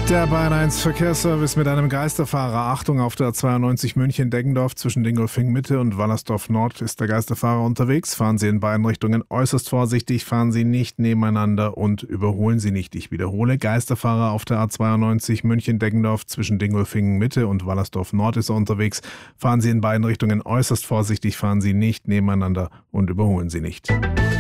Der Bayern 1 Verkehrsservice mit einem Geisterfahrer. Achtung, auf der A92 München-Deggendorf zwischen Dingolfing-Mitte und Wallersdorf-Nord ist der Geisterfahrer unterwegs. Fahren Sie in beiden Richtungen äußerst vorsichtig, fahren Sie nicht nebeneinander und überholen Sie nicht. Ich wiederhole, Geisterfahrer auf der A92 München-Deggendorf zwischen Dingolfing-Mitte und Wallersdorf-Nord ist er unterwegs. Fahren Sie in beiden Richtungen äußerst vorsichtig, fahren Sie nicht nebeneinander und überholen Sie nicht.